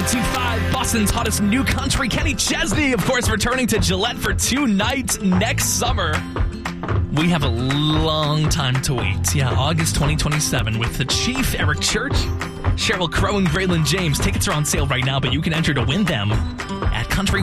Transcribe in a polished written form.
102.5, Boston's hottest new country. Kenny Chesney, of course, returning to Gillette for 2 nights next summer. We have a long time to wait. Yeah, August 2027 with the Chief, Eric Church, Sheryl Crow, and Braylon James. Tickets are on sale right now, but you can enter to win them at Country